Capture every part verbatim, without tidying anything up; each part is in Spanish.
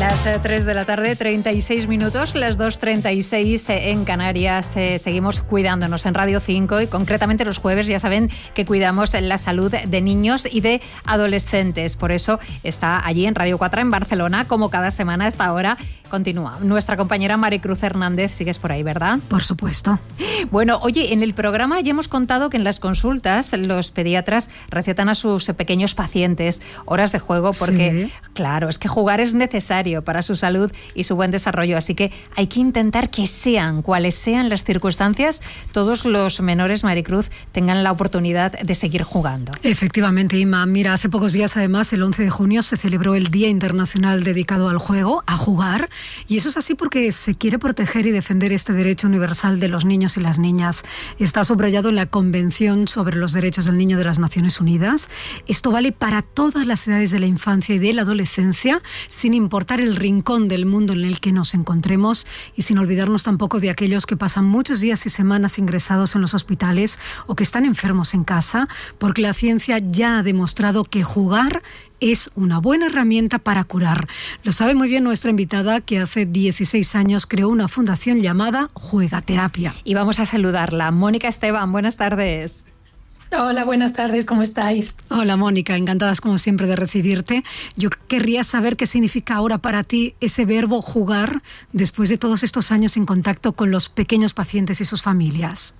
Las tres de la tarde, treinta y seis minutos, las dos treinta y seis en Canarias. Eh, seguimos cuidándonos en Radio cinco y concretamente los jueves ya saben que cuidamos la salud de niños y de adolescentes. Por eso está allí en Radio cuatro en Barcelona, como cada semana a esta hora. Continúa. Nuestra compañera Maricruz Hernández, sigues por ahí, ¿verdad? Por supuesto. Bueno, oye, en el programa ya hemos contado que en las consultas los pediatras recetan a sus pequeños pacientes horas de juego porque, sí, claro, es que jugar es necesario para su salud y su buen desarrollo, así que hay que intentar que sean cuales sean las circunstancias, todos los menores, Maricruz, tengan la oportunidad de seguir jugando. Efectivamente, Inma. Mira, hace pocos días, además, el once de junio se celebró el Día Internacional dedicado al juego, a jugar, y eso es así porque se quiere proteger y defender este derecho universal de los niños y las niñas. Está subrayado en la Convención sobre los Derechos del Niño de las Naciones Unidas. Esto vale para todas las edades de la infancia y de la adolescencia, sin importar el rincón del mundo en el que nos encontremos y sin olvidarnos tampoco de aquellos que pasan muchos días y semanas ingresados en los hospitales o que están enfermos en casa, porque la ciencia ya ha demostrado que jugar es una buena herramienta para curar. Lo sabe muy bien nuestra invitada, que hace dieciséis años creó una fundación llamada Juegaterapia. Y vamos a saludarla. Mónica Esteban, buenas tardes. Hola, buenas tardes, ¿cómo estáis? Hola, Mónica, encantadas como siempre de recibirte. Yo querría saber qué significa ahora para ti ese verbo jugar después de todos estos años en contacto con los pequeños pacientes y sus familias.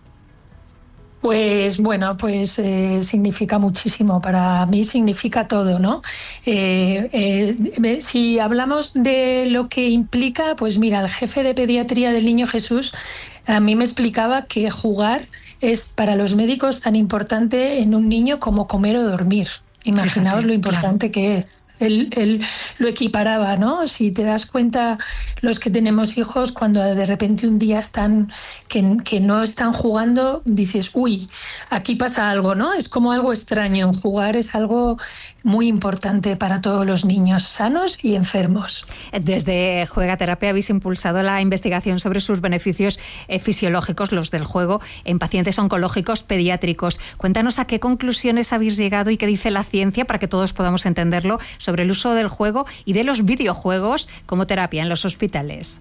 Pues bueno, pues eh, significa muchísimo, para mí significa todo, ¿no? Eh, eh, si hablamos de lo que implica, pues mira, el jefe de pediatría del Niño Jesús a mí me explicaba que jugar es para los médicos tan importante en un niño como comer o dormir. Imaginaos Fíjate, lo importante claro. que es. Él, él lo equiparaba, ¿no? Si te das cuenta, los que tenemos hijos, cuando de repente un día están que, que no están jugando, dices, uy, aquí pasa algo, ¿no? Es como algo extraño. Jugar es algo muy importante para todos los niños, sanos y enfermos. Desde Juegaterapia habéis impulsado la investigación sobre sus beneficios eh, fisiológicos, los del juego, en pacientes oncológicos pediátricos. Cuéntanos a qué conclusiones habéis llegado y qué dice la ciencia para que todos podamos entenderlo sobre el uso del juego y de los videojuegos como terapia en los hospitales.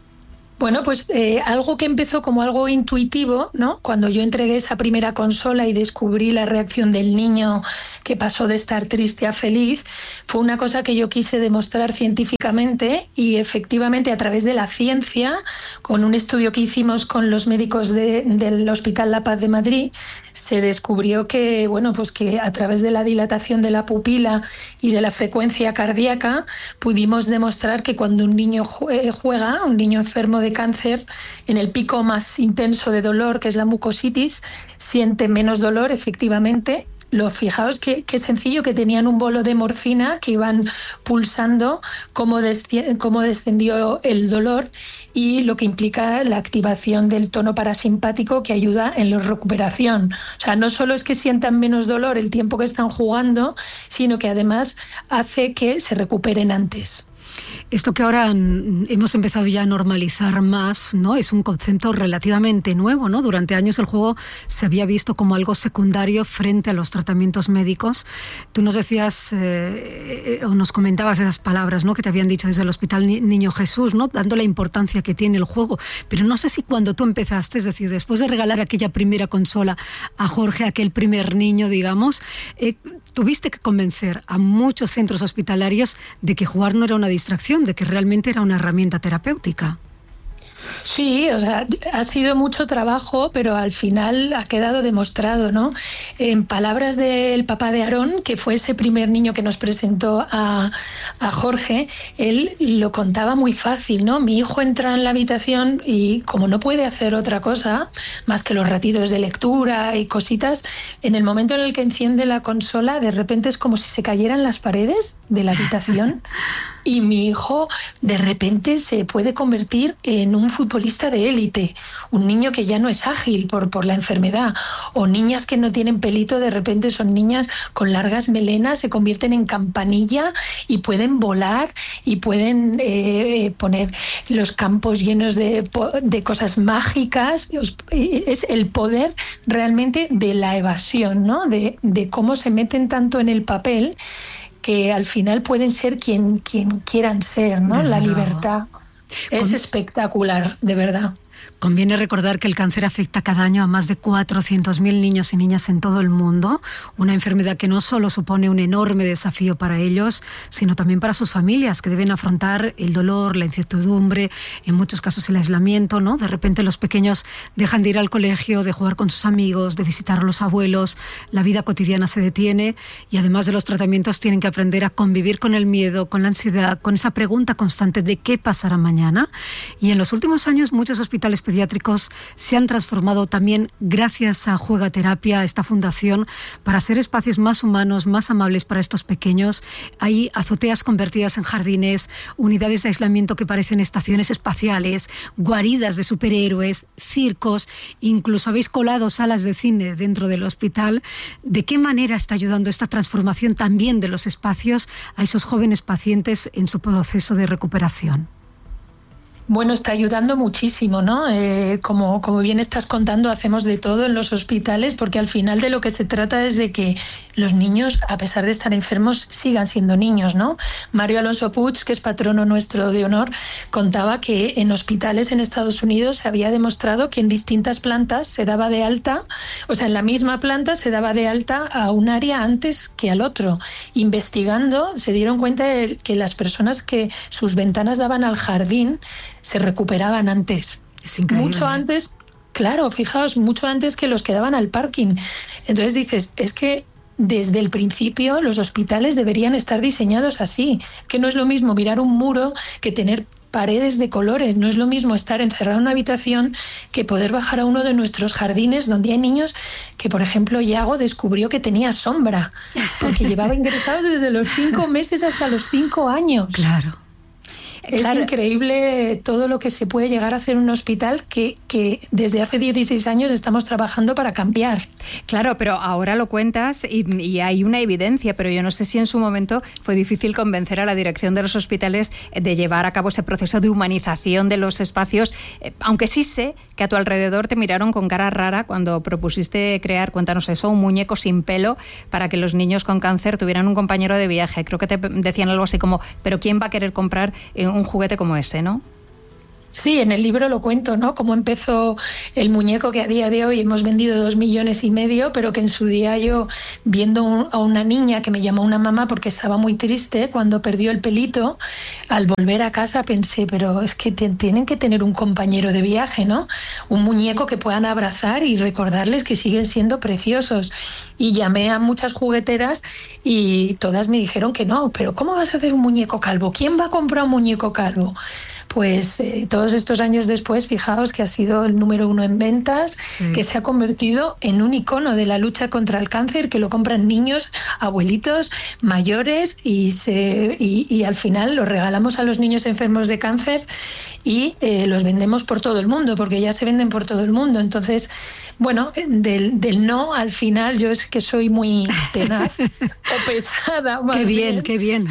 Bueno, pues eh, algo que empezó como algo intuitivo, ¿no? Cuando yo entregué esa primera consola y descubrí la reacción del niño que pasó de estar triste a feliz, fue una cosa que yo quise demostrar científicamente y efectivamente a través de la ciencia, con un estudio que hicimos con los médicos de, del Hospital La Paz de Madrid, se descubrió que, bueno, pues que a través de la dilatación de la pupila y de la frecuencia cardíaca pudimos demostrar que cuando un niño juega, un niño enfermo de cáncer, en el pico más intenso de dolor, que es la mucositis, siente menos dolor, efectivamente. Lo, fijaos que, que sencillo, que tenían un bolo de morfina que iban pulsando cómo, desci- cómo descendió el dolor y lo que implica la activación del tono parasimpático que ayuda en la recuperación. O sea, no solo es que sientan menos dolor el tiempo que están jugando, sino que además hace que se recuperen antes. Esto que ahora hemos empezado ya a normalizar más, ¿no? Es un concepto relativamente nuevo, ¿no? Durante años el juego se había visto como algo secundario frente a los tratamientos médicos. Tú nos decías eh, o nos comentabas esas palabras, ¿no? Que te habían dicho desde el Hospital Niño Jesús, ¿no? Dando la importancia que tiene el juego. Pero no sé si cuando tú empezaste, es decir, después de regalar aquella primera consola a Jorge, aquel primer niño, digamos, eh, tuviste que convencer a muchos centros hospitalarios de que jugar no era una distracción, de que realmente era una herramienta terapéutica. Sí, o sea, ha sido mucho trabajo, pero al final ha quedado demostrado, ¿no? En palabras del papá de Aarón, que fue ese primer niño que nos presentó a, a Jorge, él lo contaba muy fácil, ¿no? Mi hijo entra en la habitación y como no puede hacer otra cosa, más que los ratitos de lectura y cositas, en el momento en el que enciende la consola, de repente es como si se cayeran las paredes de la habitación. Y mi hijo de repente se puede convertir en un futbolista de élite, un niño que ya no es ágil por, por la enfermedad, o niñas que no tienen pelito, de repente son niñas con largas melenas, se convierten en campanilla y pueden volar y pueden eh, poner los campos llenos de, de cosas mágicas. Es el poder realmente de la evasión, ¿no? De, de cómo se meten tanto en el papel que al final pueden ser quien, quien quieran ser, ¿no? Desde la libertad. Es Con... espectacular, de verdad. Conviene recordar que el cáncer afecta cada año a más de cuatrocientos mil niños y niñas en todo el mundo, una enfermedad que no solo supone un enorme desafío para ellos, sino también para sus familias, que deben afrontar el dolor, la incertidumbre, en muchos casos el aislamiento, ¿no? De repente los pequeños dejan de ir al colegio, de jugar con sus amigos, de visitar a los abuelos, la vida cotidiana se detiene y además de los tratamientos tienen que aprender a convivir con el miedo, con la ansiedad, con esa pregunta constante de qué pasará mañana. Y en los últimos años muchos hospitales pediátricos se han transformado también gracias a Juegaterapia, esta fundación, para ser espacios más humanos, más amables para estos pequeños. Hay azoteas convertidas en jardines, unidades de aislamiento que parecen estaciones espaciales, guaridas de superhéroes, circos, incluso habéis colado salas de cine dentro del hospital. ¿De qué manera está ayudando esta transformación también de los espacios a esos jóvenes pacientes en su proceso de recuperación? Bueno, está ayudando muchísimo, ¿no? Eh, como, como bien estás contando, hacemos de todo en los hospitales, porque al final de lo que se trata es de que los niños, a pesar de estar enfermos, sigan siendo niños, ¿no? Mario Alonso Puig, que es patrono nuestro de honor, contaba que en hospitales en Estados Unidos se había demostrado que en distintas plantas se daba de alta, o sea, en la misma planta se daba de alta a un área antes que al otro. Investigando, se dieron cuenta de que las personas que sus ventanas daban al jardín se recuperaban antes. Es increíble. Mucho antes, claro, fijaos, mucho antes que los que daban al parking. Entonces dices, es que desde el principio los hospitales deberían estar diseñados así, que no es lo mismo mirar un muro que tener paredes de colores, no es lo mismo estar encerrado en una habitación que poder bajar a uno de nuestros jardines donde hay niños que, por ejemplo, Iago descubrió que tenía sombra, porque llevaba ingresados desde los cinco meses hasta los cinco años. Claro. Es claro. increíble todo lo que se puede llegar a hacer en un hospital que, que desde hace dieciséis años estamos trabajando para cambiar. Claro, pero ahora lo cuentas y, y hay una evidencia, pero yo no sé si en su momento fue difícil convencer a la dirección de los hospitales de llevar a cabo ese proceso de humanización de los espacios, eh, aunque sí sé que a tu alrededor te miraron con cara rara cuando propusiste crear, cuéntanos eso, un muñeco sin pelo para que los niños con cáncer tuvieran un compañero de viaje. Creo que te decían algo así como, pero ¿quién va a querer comprar un juguete como ese, no? Sí, en el libro lo cuento, ¿no? Cómo empezó el muñeco, que a día de hoy hemos vendido dos millones y medio, pero que en su día yo, viendo un, a una niña que me llamó una mamá porque estaba muy triste cuando perdió el pelito, al volver a casa pensé, pero es que te, tienen que tener un compañero de viaje, ¿no? Un muñeco que puedan abrazar y recordarles que siguen siendo preciosos. Y llamé a muchas jugueteras y todas me dijeron que no, pero ¿cómo vas a hacer un muñeco calvo? ¿Quién va a comprar un muñeco calvo? Pues eh, todos estos años después, fijaos que ha sido el número uno en ventas, sí. Que se ha convertido en un icono de la lucha contra el cáncer, que lo compran niños, abuelitos, mayores y, se, y, y al final lo regalamos a los niños enfermos de cáncer y eh, los vendemos por todo el mundo, porque ya se venden por todo el mundo. Entonces, bueno, del, del no al final yo es que soy muy tenaz o pesada. Qué bien, bien, qué bien.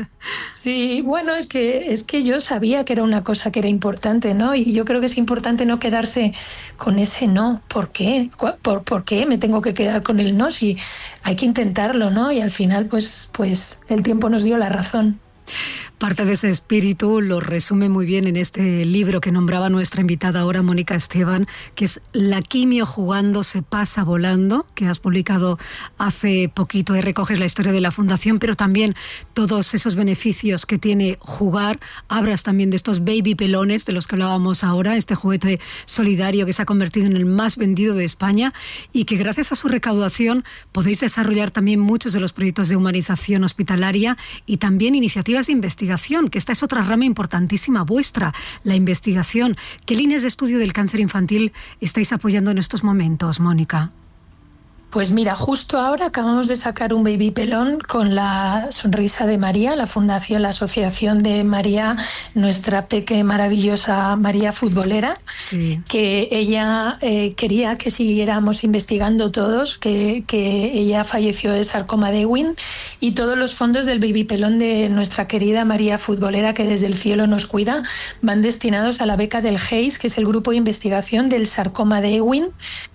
Sí, bueno, es que, es que yo sabía que era una cosa que era importante, ¿no? Y yo creo que es importante no quedarse con ese no. ¿Por qué? ¿Por, por qué me tengo que quedar con el no? Si hay que intentarlo, ¿no? Y al final, pues, pues el tiempo nos dio la razón. Parte de ese espíritu lo resume muy bien en este libro que nombraba nuestra invitada ahora, Mónica Esteban, que es La quimio jugando se pasa volando, que has publicado hace poquito. Ahí recoges la historia de la fundación, pero también todos esos beneficios que tiene jugar. Hablas también de estos baby pelones de los que hablábamos ahora, este juguete solidario que se ha convertido en el más vendido de España y que gracias a su recaudación podéis desarrollar también muchos de los proyectos de humanización hospitalaria y también iniciativas de investigación, que esta es otra rama importantísima vuestra, la investigación. ¿Qué líneas de estudio del cáncer infantil estáis apoyando en estos momentos, Mónica? Pues mira, justo ahora acabamos de sacar un baby pelón con la sonrisa de María, la fundación, la asociación de María, nuestra peque maravillosa María futbolera, sí. Que ella eh, quería que siguiéramos investigando todos, que, que ella falleció de sarcoma de Ewing y todos los fondos del baby pelón de nuestra querida María futbolera, que desde el cielo nos cuida, van destinados a la beca del G E I S, que es el grupo de investigación del sarcoma de Ewing,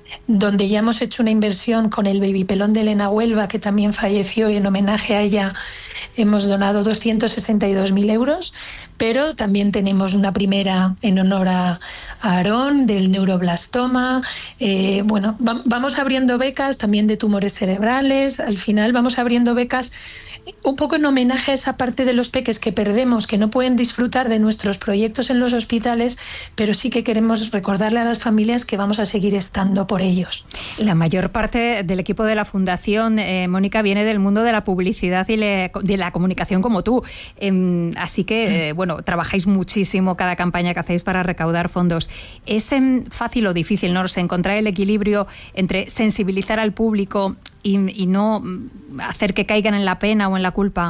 donde ya hemos hecho una inversión con el Baby Pelón de Elena Huelva, que también falleció, y en homenaje a ella hemos donado doscientos sesenta y dos mil euros, pero también tenemos una primera en honor a, a Aarón, del neuroblastoma. Eh, bueno, va, vamos abriendo becas también de tumores cerebrales. Al final vamos abriendo becas un poco en homenaje a esa parte de los peques que perdemos, que no pueden disfrutar de nuestros proyectos en los hospitales, pero sí que queremos recordarle a las familias que vamos a seguir estando por ellos. La mayor parte del equipo de la Fundación, eh, Mónica, viene del mundo de la publicidad y le, de la comunicación como tú. Eh, así que, eh, bueno, trabajáis muchísimo cada campaña que hacéis para recaudar fondos. ¿Es eh, fácil o difícil, no sé, encontrar el equilibrio entre sensibilizar al público y, y no hacer que caigan en la pena o en la culpa?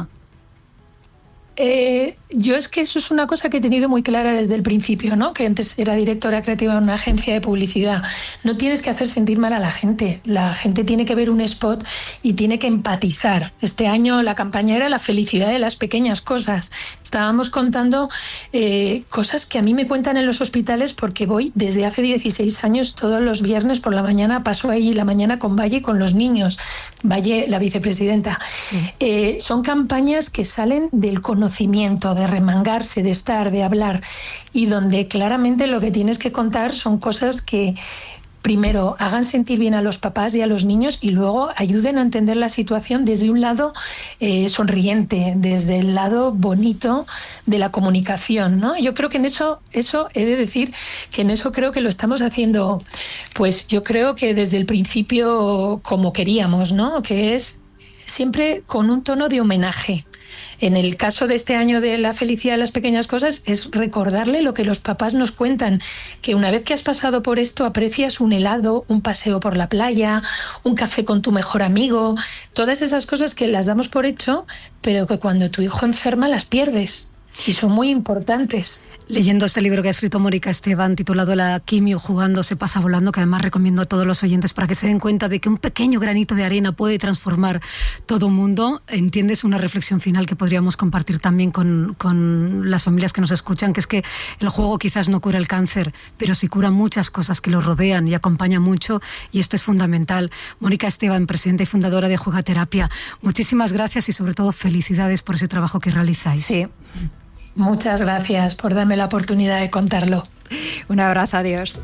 Eh, yo es que eso es una cosa que he tenido muy clara desde el principio, ¿no? Que antes era directora creativa de una agencia de publicidad. No tienes que hacer sentir mal a la gente. La gente tiene que ver un spot y tiene que empatizar. Este año la campaña era la felicidad de las pequeñas cosas. Estábamos contando eh, cosas que a mí me cuentan en los hospitales, porque voy desde hace dieciséis años todos los viernes por la mañana, paso ahí la mañana con Valle y con los niños. Valle, la vicepresidenta. Sí. Eh, son campañas que salen del conocimiento, de remangarse, de estar, de hablar, y donde claramente lo que tienes que contar son cosas que primero hagan sentir bien a los papás y a los niños, y luego ayuden a entender la situación desde un lado eh, sonriente, desde el lado bonito de la comunicación, ¿no? Yo creo que en eso, eso he de decir que en eso creo que lo estamos haciendo, pues yo creo que desde el principio como queríamos, ¿no? Que es siempre con un tono de homenaje. En el caso de este año de la felicidad de las pequeñas cosas, es recordarle lo que los papás nos cuentan, que una vez que has pasado por esto aprecias un helado, un paseo por la playa, un café con tu mejor amigo, todas esas cosas que las damos por hecho, pero que cuando tu hijo enferma las pierdes. Y son muy importantes. Leyendo este libro que ha escrito Mónica Esteban, titulado La quimio jugando se pasa volando, que además recomiendo a todos los oyentes para que se den cuenta de que un pequeño granito de arena puede transformar todo un mundo, entiendes una reflexión final que podríamos compartir también con, con las familias que nos escuchan, que es que el juego quizás no cura el cáncer, pero sí cura muchas cosas que lo rodean y acompaña mucho, y esto es fundamental. Mónica Esteban, presidenta y fundadora de Jugaterapia, muchísimas gracias y sobre todo felicidades por ese trabajo que realizáis. Sí. Muchas gracias por darme la oportunidad de contarlo. Un abrazo, adiós.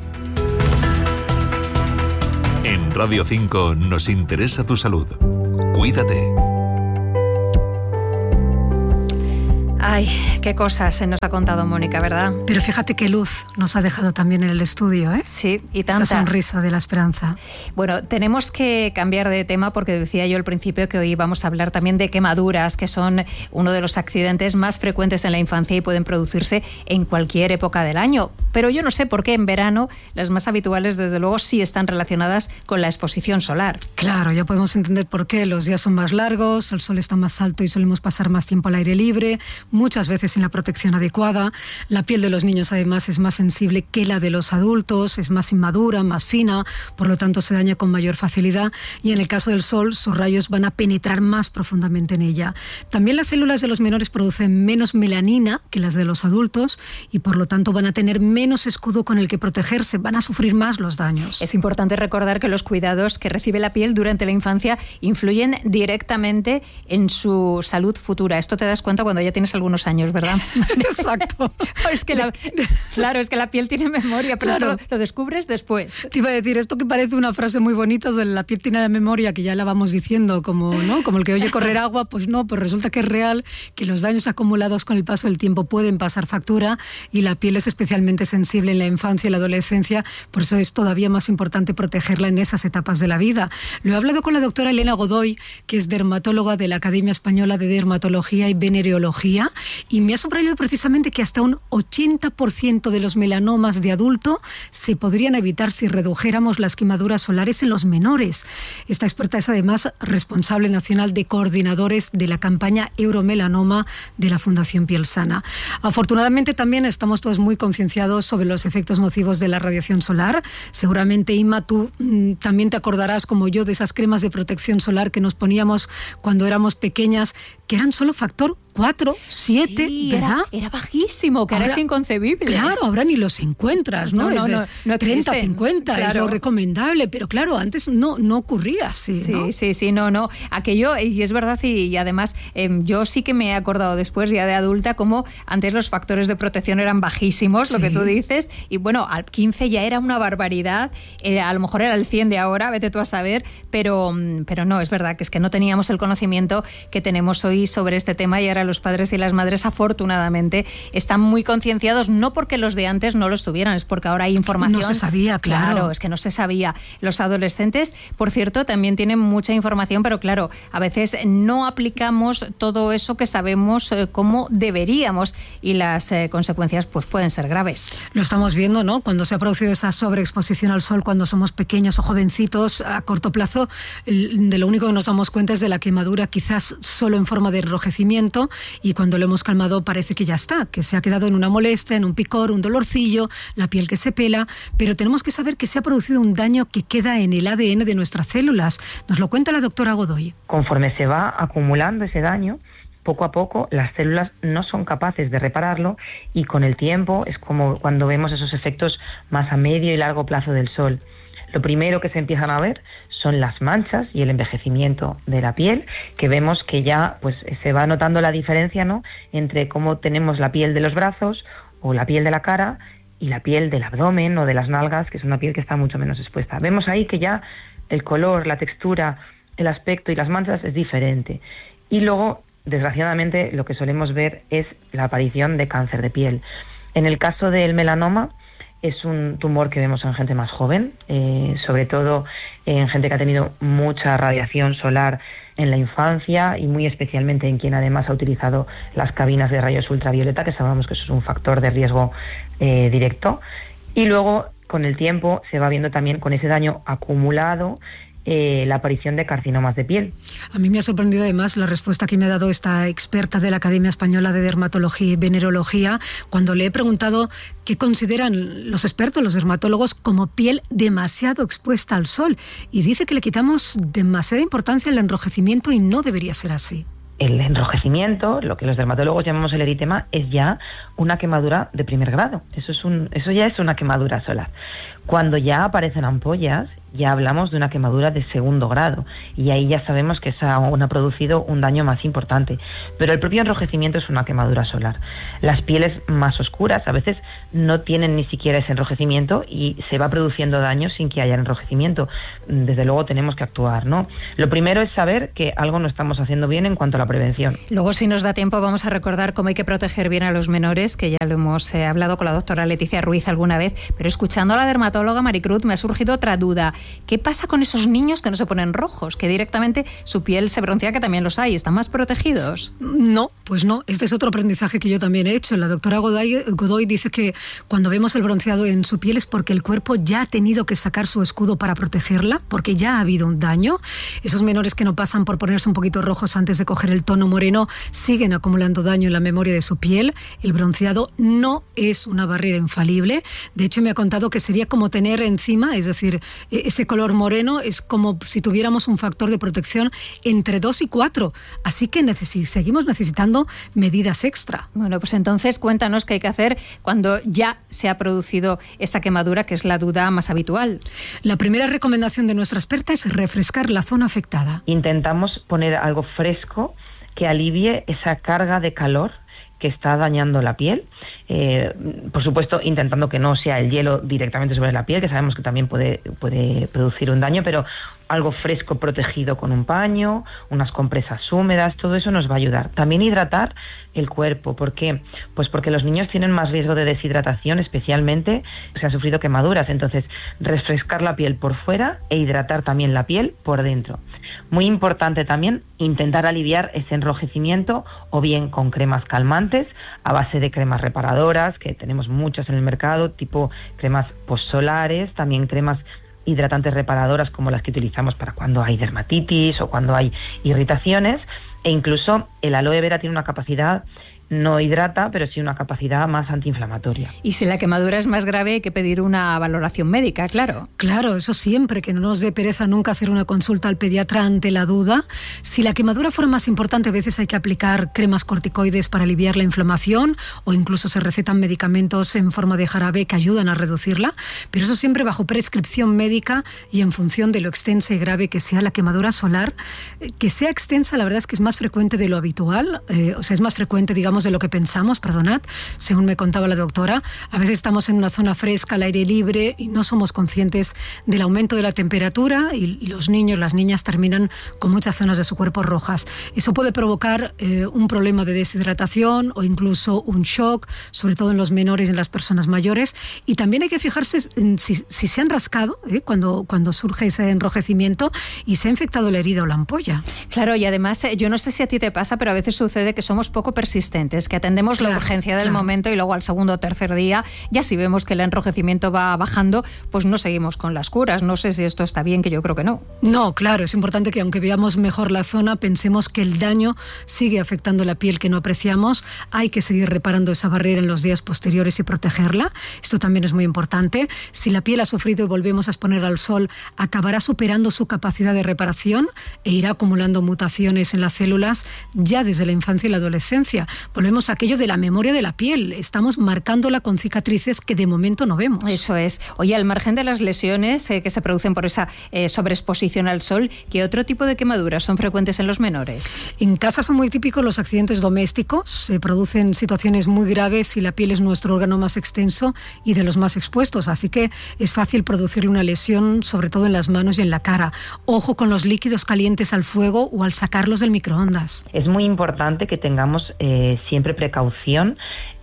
En Radio cinco nos interesa tu salud. Cuídate. Ay, qué cosas se nos ha contado Mónica, ¿verdad? Pero fíjate qué luz nos ha dejado también en el estudio, ¿eh? Sí, y tanta. Esa sonrisa de la esperanza. Bueno, tenemos que cambiar de tema porque decía yo al principio que hoy vamos a hablar también de quemaduras, que son uno de los accidentes más frecuentes en la infancia y pueden producirse en cualquier época del año. Pero yo no sé por qué en verano las más habituales, desde luego, sí están relacionadas con la exposición solar. Claro, ya podemos entender por qué. Los días son más largos, el sol está más alto y solemos pasar más tiempo al aire libre, muchas veces sin la protección adecuada. La piel de los niños además es más sensible que la de los adultos, es más inmadura, más fina, por lo tanto se daña con mayor facilidad, y en el caso del sol sus rayos van a penetrar más profundamente en ella. También las células de los menores producen menos melanina que las de los adultos y por lo tanto van a tener menos escudo con el que protegerse, van a sufrir más los daños. Es importante recordar que los cuidados que recibe la piel durante la infancia influyen directamente en su salud futura. Esto te das cuenta cuando ya tienes algunos años, ¿verdad? Exacto. Es que la, claro, es que la piel tiene memoria, pero claro, esto lo descubres después. Te iba a decir, esto que parece una frase muy bonita de la piel tiene la memoria, que ya la vamos diciendo como, ¿no? Como el que oye correr agua, pues no, pues resulta que es real, que los daños acumulados con el paso del tiempo pueden pasar factura, y la piel es especialmente sensible en la infancia y la adolescencia, por eso es todavía más importante protegerla en esas etapas de la vida. Lo he hablado con la doctora Elena Godoy, que es dermatóloga de la Academia Española de Dermatología y Venereología, y me ha subrayado precisamente que hasta un ochenta por ciento de los melanomas de adulto se podrían evitar si redujéramos las quemaduras solares en los menores. Esta experta es además responsable nacional de coordinadores de la campaña Euromelanoma de la Fundación Piel Sana. Afortunadamente también estamos todos muy concienciados sobre los efectos nocivos de la radiación solar. Seguramente, Inma, tú mmm, también te acordarás como yo de esas cremas de protección solar que nos poníamos cuando éramos pequeñas, que eran solo factor cuatro, siete, sí, ¿verdad? Era, era bajísimo, que ahora, ahora es inconcebible. Claro, ahora ni los encuentras, ¿no? No, no, es de no, no treinta, cincuenta, claro. Es lo recomendable, pero claro, antes no, no ocurría así, Sí, ¿no? sí, sí, no, no. Aquello, y es verdad, y, y además eh, yo sí que me he acordado después, ya de adulta, como antes los factores de protección eran bajísimos, sí. Lo que tú dices, y bueno, al quince ya era una barbaridad, eh, a lo mejor era el cien de ahora, vete tú a saber, pero, pero no, es verdad que es que no teníamos el conocimiento que tenemos hoy sobre este tema, y ahora los padres y las madres, afortunadamente, están muy concienciados, no porque los de antes no lo estuvieran, es porque ahora hay información. No se sabía, claro. Claro, es que no se sabía. Los adolescentes, por cierto, también tienen mucha información, pero claro, a veces no aplicamos todo eso que sabemos eh, como deberíamos, y las eh, consecuencias pues pueden ser graves. Lo estamos viendo, ¿no? Cuando se ha producido esa sobreexposición al sol cuando somos pequeños o jovencitos, a corto plazo, de lo único que nos damos cuenta es de la quemadura, quizás solo en forma de enrojecimiento, y cuando lo hemos calmado parece que ya está, que se ha quedado en una molestia, en un picor, un dolorcillo, la piel que se pela, pero tenemos que saber que se ha producido un daño que queda en el A D N de nuestras células. Nos lo cuenta la doctora Godoy. Conforme se va acumulando ese daño, poco a poco las células no son capaces de repararlo, y con el tiempo es como cuando vemos esos efectos más a medio y largo plazo del sol. Lo primero que se empiezan a ver son las manchas y el envejecimiento de la piel, que vemos que ya pues se va notando la diferencia, ¿no?, entre cómo tenemos la piel de los brazos o la piel de la cara y la piel del abdomen o de las nalgas, que es una piel que está mucho menos expuesta. Vemos ahí que ya el color, la textura, el aspecto y las manchas es diferente. Y luego, desgraciadamente, lo que solemos ver es la aparición de cáncer de piel. En el caso del melanoma, es un tumor que vemos en gente más joven, eh, sobre todo en gente que ha tenido mucha radiación solar en la infancia, y muy especialmente en quien además ha utilizado las cabinas de rayos ultravioleta, que sabemos que eso es un factor de riesgo eh, directo. Y luego, con el tiempo, se va viendo también, con ese daño acumulado, Eh, la aparición de carcinomas de piel. A mí me ha sorprendido además la respuesta que me ha dado esta experta de la Academia Española de Dermatología y Venerología cuando le he preguntado qué consideran los expertos, los dermatólogos, como piel demasiado expuesta al sol, y dice que le quitamos demasiada importancia al enrojecimiento y no debería ser así. El enrojecimiento, lo que los dermatólogos llamamos el eritema, es ya una quemadura de primer grado. Eso es un, eso ya es una quemadura solar. Cuando ya aparecen ampollas, ya hablamos de una quemadura de segundo grado, y ahí ya sabemos que esa aún ha producido un daño más importante. Pero el propio enrojecimiento es una quemadura solar. Las pieles más oscuras a veces no tienen ni siquiera ese enrojecimiento y se va produciendo daño sin que haya enrojecimiento. Desde luego tenemos que actuar, ¿no? Lo primero es saber que algo no estamos haciendo bien en cuanto a la prevención. Luego, si nos da tiempo, vamos a recordar cómo hay que proteger bien a los menores, que ya lo hemos eh, hablado con la doctora Leticia Ruiz alguna vez, pero escuchando a la dermatóloga Maricruz me ha surgido otra duda. ¿Qué pasa con esos niños que no se ponen rojos, que directamente su piel se broncea, que también los hay? ¿Están más protegidos? No, pues no. Este es otro aprendizaje que yo también he hecho. La doctora Godoy, Godoy dice que cuando vemos el bronceado en su piel es porque el cuerpo ya ha tenido que sacar su escudo para protegerla, porque ya ha habido un daño. Esos menores que no pasan por ponerse un poquito rojos antes de coger el tono moreno siguen acumulando daño en la memoria de su piel. El bronceado no es una barrera infalible. De hecho, me ha contado que sería como tener encima, es decir, ese color moreno es como si tuviéramos un factor de protección entre dos y cuatro. Así que necesi- seguimos necesitando medidas extra. Bueno, pues entonces cuéntanos qué hay que hacer cuando ya se ha producido esa quemadura, que es la duda más habitual. La primera recomendación de nuestra experta es refrescar la zona afectada. Intentamos poner algo fresco que alivie esa carga de calor que está dañando la piel. Eh, por supuesto, intentando que no sea el hielo directamente sobre la piel, que sabemos que también puede, puede producir un daño, pero algo fresco protegido con un paño, unas compresas húmedas, todo eso nos va a ayudar. También hidratar el cuerpo. ¿Por qué? Pues porque los niños tienen más riesgo de deshidratación, especialmente si han sufrido quemaduras. Entonces, refrescar la piel por fuera e hidratar también la piel por dentro. Muy importante también intentar aliviar ese enrojecimiento, o bien con cremas calmantes a base de cremas reparadoras, que tenemos muchas en el mercado, tipo cremas postsolares, también cremas hidratantes reparadoras como las que utilizamos para cuando hay dermatitis o cuando hay irritaciones, e incluso el aloe vera tiene una capacidad no hidrata, pero sí una capacidad más antiinflamatoria. Y si la quemadura es más grave, hay que pedir una valoración médica, claro. Claro, eso siempre, que no nos dé pereza nunca hacer una consulta al pediatra ante la duda. Si la quemadura fuera más importante, a veces hay que aplicar cremas corticoides para aliviar la inflamación, o incluso se recetan medicamentos en forma de jarabe que ayudan a reducirla, pero eso siempre bajo prescripción médica y en función de lo extensa y grave que sea la quemadura solar. Que sea extensa, la verdad es que es más frecuente de lo habitual, eh, o sea, es más frecuente, digamos, de lo que pensamos, perdonad, según me contaba la doctora. A veces estamos en una zona fresca, al aire libre, y no somos conscientes del aumento de la temperatura, y los niños, las niñas terminan con muchas zonas de su cuerpo rojas. Eso puede provocar eh, un problema de deshidratación o incluso un shock, sobre todo en los menores y en las personas mayores. Y también hay que fijarse en si, si se han rascado, eh, cuando, cuando surge ese enrojecimiento y se ha infectado la herida o la ampolla. Claro, y además, eh, yo no sé si a ti te pasa, pero a veces sucede que somos poco persistentes, que atendemos claro, la urgencia del claro. momento y luego al segundo o tercer día, ya si vemos que el enrojecimiento va bajando, pues no seguimos con las curas. No sé si esto está bien, que yo creo que no. No, claro, es importante que aunque veamos mejor la zona, pensemos que el daño sigue afectando la piel que no apreciamos. Hay que seguir reparando esa barrera en los días posteriores y protegerla. Esto también es muy importante. Si la piel ha sufrido y volvemos a exponer al sol, acabará superando su capacidad de reparación e irá acumulando mutaciones en las células ya desde la infancia y la adolescencia. Volvemos a aquello de la memoria de la piel. Estamos marcándola con cicatrices que de momento no vemos. Eso es. Oye, al margen de las lesiones eh, que se producen por esa eh, sobreexposición al sol, ¿qué otro tipo de quemaduras son frecuentes en los menores? En casa son muy típicos los accidentes domésticos. Se producen situaciones muy graves y la piel es nuestro órgano más extenso y de los más expuestos. Así que es fácil producirle una lesión, sobre todo en las manos y en la cara. Ojo con los líquidos calientes al fuego o al sacarlos del microondas. Es muy importante que tengamos eh, siempre precaución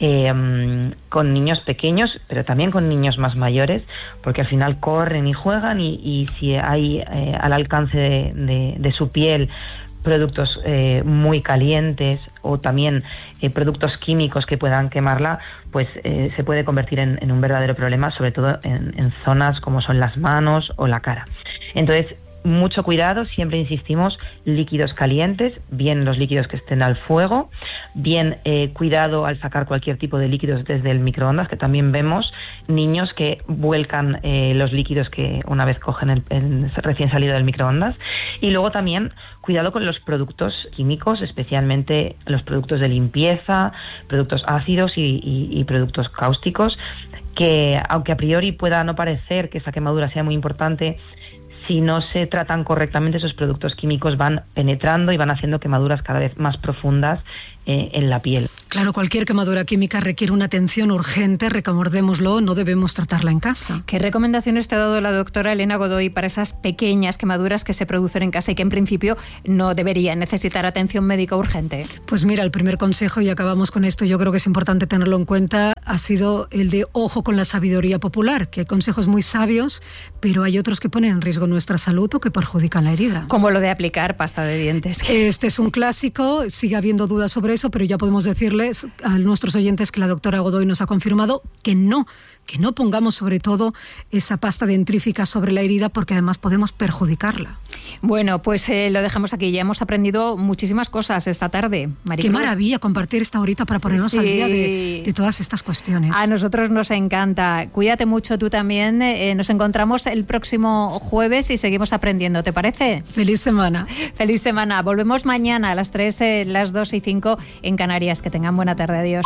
eh, con niños pequeños, pero también con niños más mayores, porque al final corren y juegan y, y si hay eh, al alcance de, de, de su piel productos eh, muy calientes o también eh, productos químicos que puedan quemarla, pues eh, se puede convertir en, en un verdadero problema, sobre todo en, en zonas como son las manos o la cara. Entonces, mucho cuidado, siempre insistimos, líquidos calientes, bien los líquidos que estén al fuego, bien eh, cuidado al sacar cualquier tipo de líquidos desde el microondas, que también vemos niños que vuelcan eh, los líquidos que una vez cogen el, el recién salido del microondas. Y luego también cuidado con los productos químicos, especialmente los productos de limpieza, productos ácidos y, y, y productos cáusticos, que aunque a priori pueda no parecer que esa quemadura sea muy importante, si no se tratan correctamente, esos productos químicos van penetrando y van haciendo quemaduras cada vez más profundas eh, en la piel. Claro, cualquier quemadura química requiere una atención urgente, recordémoslo, no debemos tratarla en casa. ¿Qué recomendaciones te ha dado la doctora Elena Godoy para esas pequeñas quemaduras que se producen en casa y que en principio no deberían necesitar atención médica urgente? Pues mira, el primer consejo, y acabamos con esto, yo creo que es importante tenerlo en cuenta, ha sido el de ojo con la sabiduría popular, que hay consejos muy sabios, pero hay otros que ponen en riesgo nuestra salud o que perjudican la herida. Como lo de aplicar pasta de dientes. Este es un clásico, sigue habiendo dudas sobre eso, pero ya podemos decirles a nuestros oyentes que la doctora Godoy nos ha confirmado que no, que no pongamos sobre todo esa pasta dentrífica sobre la herida, porque además podemos perjudicarla. Bueno, pues eh, lo dejamos aquí. Ya hemos aprendido muchísimas cosas esta tarde, Maricruz. Qué maravilla compartir esta horita para ponernos sí. al día de, de todas estas cuestiones. A nosotros nos encanta. Cuídate mucho tú también. Eh, nos encontramos el próximo jueves y seguimos aprendiendo. ¿Te parece? Feliz semana. Feliz semana. Volvemos mañana a las tres, eh, las dos y cinco en Canarias. Que tengan buena tarde. Adiós.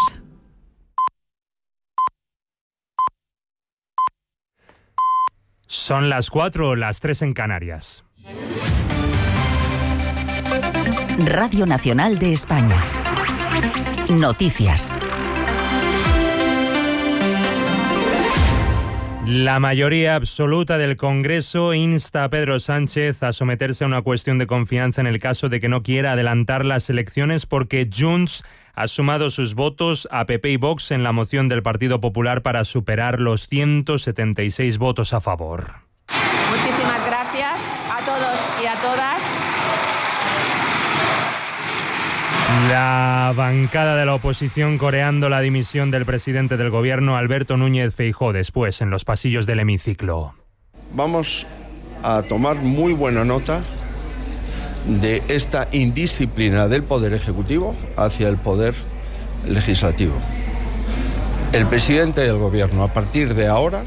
Son las cuatro, las tres en Canarias. Radio Nacional de España. Noticias. La mayoría absoluta del Congreso insta a Pedro Sánchez a someterse a una cuestión de confianza en el caso de que no quiera adelantar las elecciones, porque Junts ha sumado sus votos a P P y Vox en la moción del Partido Popular para superar los ciento setenta y seis votos a favor. Muchísimas gracias a todos y a todas. La bancada de la oposición coreando la dimisión del presidente del gobierno, Alberto Núñez Feijóo, después en los pasillos del hemiciclo. Vamos a tomar muy buena nota de esta indisciplina del Poder Ejecutivo hacia el Poder legislativo. El presidente del gobierno, a partir de ahora,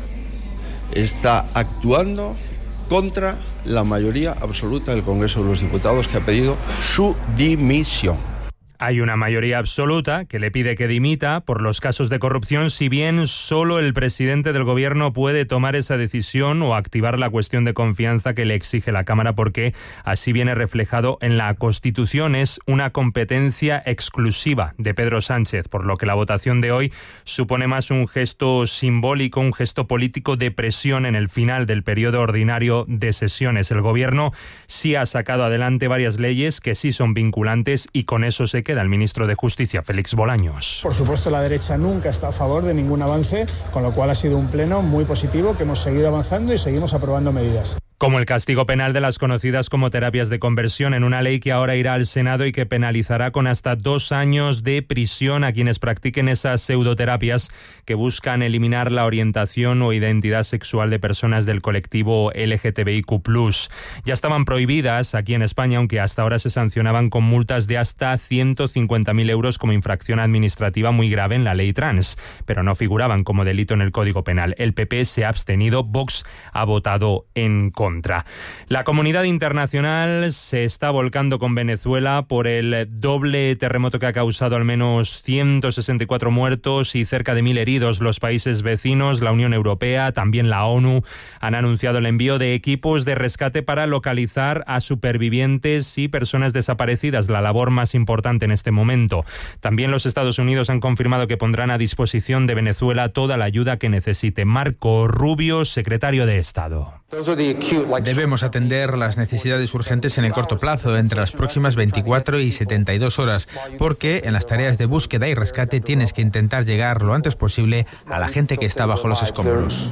está actuando contra la mayoría absoluta del Congreso de los Diputados, que ha pedido su dimisión. Hay una mayoría absoluta que le pide que dimita por los casos de corrupción, si bien solo el presidente del gobierno puede tomar esa decisión o activar la cuestión de confianza que le exige la Cámara, porque así viene reflejado en la Constitución. Es una competencia exclusiva de Pedro Sánchez, por lo que la votación de hoy supone más un gesto simbólico, un gesto político de presión en el final del periodo ordinario de sesiones. El gobierno sí ha sacado adelante varias leyes que sí son vinculantes y con eso se queda el ministro de Justicia, Félix Bolaños. Por supuesto, la derecha nunca está a favor de ningún avance, con lo cual ha sido un pleno muy positivo, que hemos seguido avanzando y seguimos aprobando medidas. Como el castigo penal de las conocidas como terapias de conversión, en una ley que ahora irá al Senado y que penalizará con hasta dos años de prisión a quienes practiquen esas pseudoterapias que buscan eliminar la orientación o identidad sexual de personas del colectivo L G T B I Q plus. Ya estaban prohibidas aquí en España, aunque hasta ahora se sancionaban con multas de hasta ciento cincuenta mil euros como infracción administrativa muy grave en la ley trans, pero no figuraban como delito en el Código Penal. El P P se ha abstenido, Vox ha votado en contra. La comunidad internacional se está volcando con Venezuela por el doble terremoto que ha causado al menos ciento sesenta y cuatro muertos y cerca de mil heridos. Los países vecinos, la Unión Europea, también la ONU, han anunciado el envío de equipos de rescate para localizar a supervivientes y personas desaparecidas, la labor más importante en este momento. También los Estados Unidos han confirmado que pondrán a disposición de Venezuela toda la ayuda que necesite. Marco Rubio, secretario de Estado. Debemos atender las necesidades urgentes en el corto plazo, entre las próximas veinticuatro y setenta y dos horas, porque en las tareas de búsqueda y rescate tienes que intentar llegar lo antes posible a la gente que está bajo los escombros.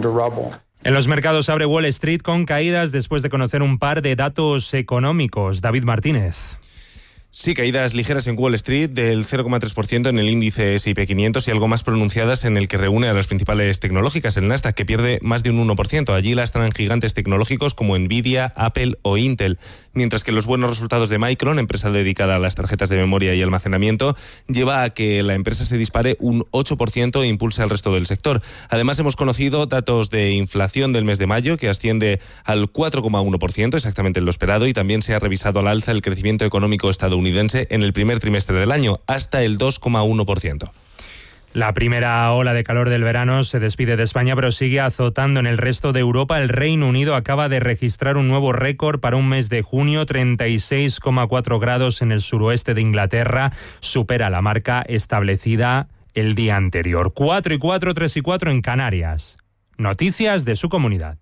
En los mercados abre Wall Street con caídas después de conocer un par de datos económicos. David Martínez. Sí, caídas ligeras en Wall Street del cero coma tres por ciento en el índice S y P quinientos y algo más pronunciadas en el que reúne a las principales tecnológicas, el Nasdaq, que pierde más de un uno por ciento. Allí lastran gigantes tecnológicos como Nvidia, Apple o Intel, mientras que los buenos resultados de Micron, empresa dedicada a las tarjetas de memoria y almacenamiento, lleva a que la empresa se dispare un ocho por ciento e impulse al resto del sector. Además, hemos conocido datos de inflación del mes de mayo, que asciende al cuatro coma uno por ciento, exactamente lo esperado, y también se ha revisado al alza el crecimiento económico estadounidense en el primer trimestre del año, hasta el dos coma uno por ciento. La primera ola de calor del verano se despide de España, pero sigue azotando en el resto de Europa. El Reino Unido acaba de registrar un nuevo récord para un mes de junio, treinta y seis coma cuatro grados en el suroeste de Inglaterra. Supera la marca establecida el día anterior. cuatro y cuatro, tres y cuatro en Canarias. Noticias de su comunidad.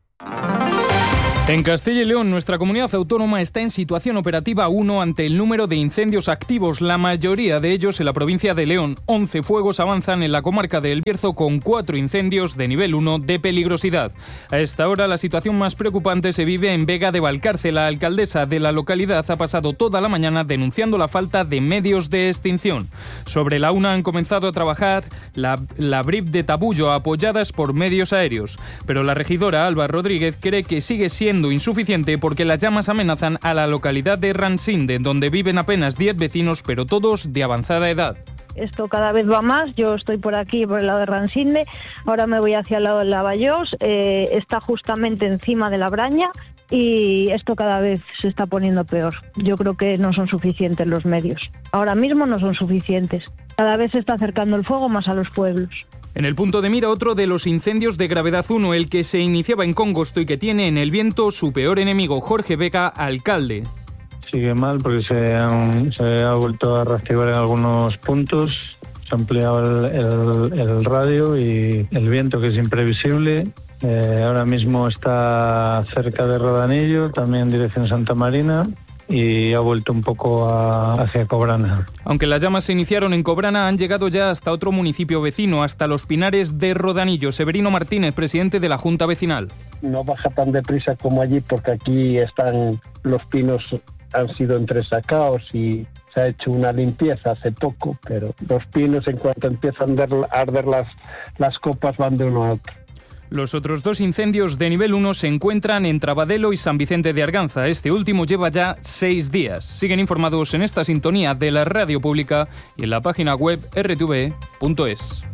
En Castilla y León, nuestra comunidad autónoma está en situación operativa uno ante el número de incendios activos, la mayoría de ellos en la provincia de León. once fuegos avanzan en la comarca de El Bierzo con cuatro incendios de nivel uno de peligrosidad. A esta hora, la situación más preocupante se vive en Vega de Valcarce. La alcaldesa de la localidad ha pasado toda la mañana denunciando la falta de medios de extinción. Sobre la una han comenzado a trabajar la, la B R I P de Tabullo, apoyadas por medios aéreos. Pero la regidora Alba Rodríguez cree que sigue siendo insuficiente porque las llamas amenazan a la localidad de Ransinde, donde viven apenas diez vecinos, pero todos de avanzada edad. Esto cada vez va más. Yo estoy por aquí, por el lado de Ransinde, ahora me voy hacia el lado de Lavallós, eh, está justamente encima de la Braña y esto cada vez se está poniendo peor. Yo creo que no son suficientes los medios. Ahora mismo no son suficientes. Cada vez se está acercando el fuego más a los pueblos. En el punto de mira, otro de los incendios de gravedad uno, el que se iniciaba en Congosto y que tiene en el viento su peor enemigo, Jorge Vega, alcalde. Sigue mal porque se, han, se ha vuelto a reactivar en algunos puntos, se ha ampliado el, el, el radio y el viento, que es imprevisible. Eh, ahora mismo está cerca de Rodanillo, también en dirección Santa Marina, y ha vuelto un poco a, hacia Cobrana. Aunque las llamas se iniciaron en Cobrana, han llegado ya hasta otro municipio vecino, hasta Los Pinares de Rodanillo. Severino Martínez, presidente de la Junta Vecinal. No baja tan deprisa como allí porque aquí están los pinos, han sido entresacados y se ha hecho una limpieza hace poco, pero los pinos, en cuanto empiezan a arder las, las copas, van de uno a otro. Los otros dos incendios de nivel uno se encuentran en Trabadelo y San Vicente de Arganza. Este último lleva ya seis días. Siguen informados en esta sintonía de la radio pública y en la página web r t v punto es.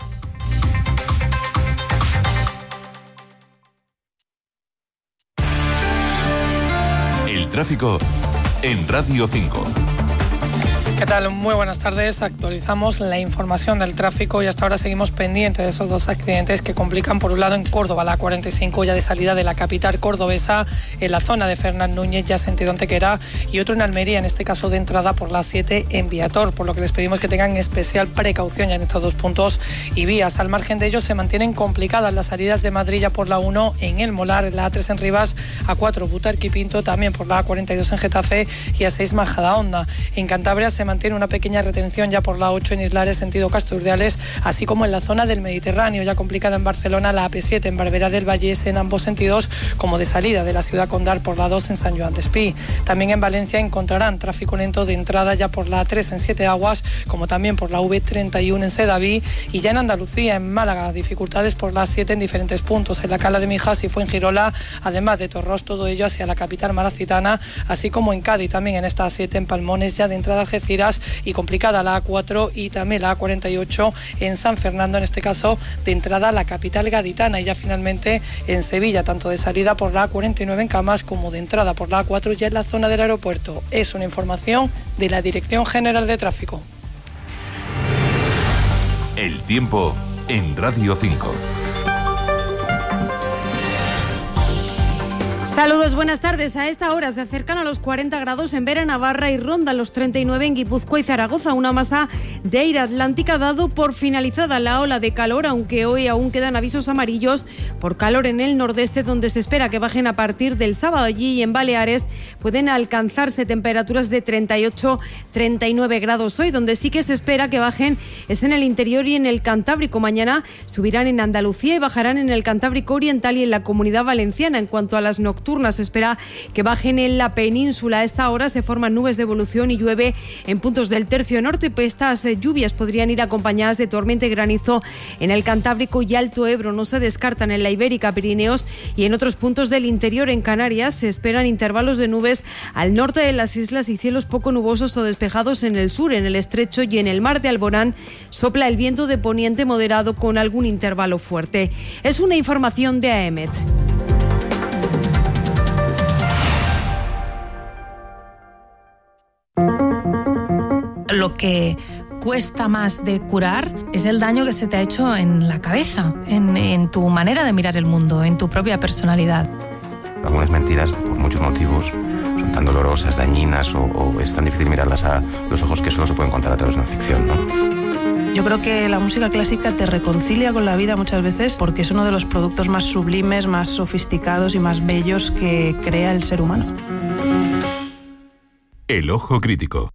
El tráfico en Radio cinco. ¿Qué tal? Muy buenas tardes. Actualizamos la información del tráfico y hasta ahora seguimos pendientes de esos dos accidentes que complican, por un lado en Córdoba, la cuarenta y cinco ya de salida de la capital cordobesa, en la zona de Fernán Núñez ya sentido Antequera, y otro en Almería, en este caso de entrada por la siete en Viator, por lo que les pedimos que tengan especial precaución ya en estos dos puntos y vías. Al margen de ellos se mantienen complicadas las salidas de Madrid ya por la uno en El Molar, en la A tres en Rivas, A cuatro Butarque y Pinto, también por la A cuarenta y dos en Getafe y A seis Majadahonda. En Cantabria se mantiene una pequeña retención ya por la ocho en Islares, sentido Casturdiales, así como en la zona del Mediterráneo, ya complicada en Barcelona, la A P siete en Barberá del Vallés en ambos sentidos, como de salida de la ciudad condal por la dos en San Joan d'Espí. También en Valencia encontrarán tráfico lento de entrada ya por la A tres en Siete Aguas, como también por la V treinta y uno en Sedaví, y ya en Andalucía, en Málaga, dificultades por la siete en diferentes puntos, en la Cala de Mijas y Fuengirola, además de Torros, todo ello hacia la capital malacitana, así como en Cádiz, también en esta A siete en Palmones, ya de entrada a Algeciras, y complicada la A cuatro y también la A cuarenta y ocho en San Fernando, en este caso de entrada a la capital gaditana, y ya finalmente en Sevilla, tanto de salida por la A cuarenta y nueve en Camas como de entrada por la A cuatro ya en la zona del aeropuerto. Es una información de la Dirección General de Tráfico. El tiempo en Radio cinco. Saludos, buenas tardes. A esta hora se acercan a los cuarenta grados en Vera, Navarra, y rondan los treinta y nueve en Guipúzcoa y Zaragoza. Una masa de aire atlántica ha dado por finalizada la ola de calor, aunque hoy aún quedan avisos amarillos por calor en el nordeste, donde se espera que bajen a partir del sábado. Allí y en Baleares pueden alcanzarse temperaturas de treinta y ocho a treinta y nueve grados hoy. Donde sí que se espera que bajen es en el interior y en el Cantábrico. Mañana subirán en Andalucía y bajarán en el Cantábrico Oriental y en la Comunidad Valenciana. En cuanto a las nocturnas, se espera que bajen en la península. A esta hora se forman nubes de evolución y llueve en puntos del tercio norte. Pues estas lluvias podrían ir acompañadas de tormenta y granizo en el Cantábrico y Alto Ebro. No se descartan en la Ibérica, Pirineos y en otros puntos del interior. En Canarias se esperan intervalos de nubes al norte de las islas y cielos poco nubosos o despejados en el sur. En el estrecho y en el mar de Alborán sopla el viento de poniente moderado con algún intervalo fuerte. Es una información de AEMET. Lo que cuesta más de curar es el daño que se te ha hecho en la cabeza, en, en tu manera de mirar el mundo, en tu propia personalidad. Algunas mentiras, por muchos motivos, son tan dolorosas, dañinas o, o es tan difícil mirarlas a los ojos que solo se pueden contar a través de una ficción, ¿no? Yo creo que la música clásica te reconcilia con la vida muchas veces porque es uno de los productos más sublimes, más sofisticados y más bellos que crea el ser humano. El ojo crítico.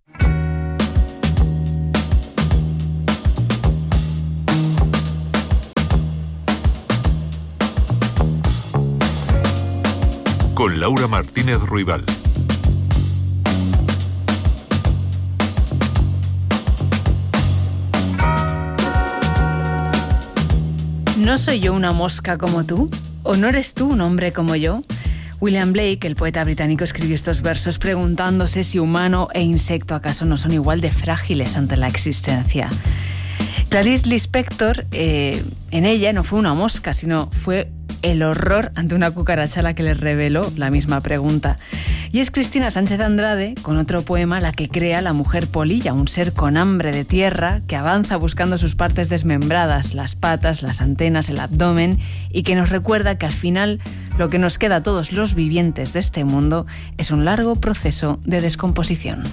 Con Laura Martínez Ruibal. ¿No soy yo una mosca como tú? ¿O no eres tú un hombre como yo? William Blake, el poeta británico, escribió estos versos preguntándose si humano e insecto acaso no son igual de frágiles ante la existencia. Clarice Lispector, eh, en ella no fue una mosca, sino fue el horror ante una cucaracha a la que le reveló la misma pregunta. Y es Cristina Sánchez Andrade, con otro poema, la que crea la mujer polilla, un ser con hambre de tierra que avanza buscando sus partes desmembradas, las patas, las antenas, el abdomen, y que nos recuerda que al final lo que nos queda a todos los vivientes de este mundo es un largo proceso de descomposición.